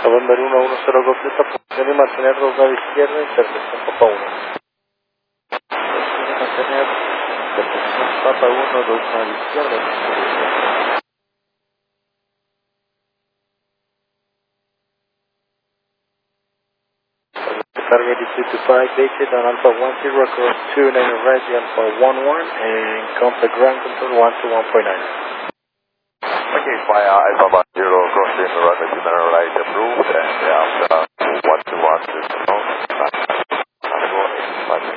November 110 Golf Delta, posición y mantener rodado izquierda, intersección Papa 1. Posición y mantener intersección Papa 1, rodado izquierda. Target is 225, dated on Alpha 10, cross 29 right, Alpha 11, and contact ground control 121.9. Okay, via Alpha 10, crossing runway 29 right, approved, and Alpha 121 is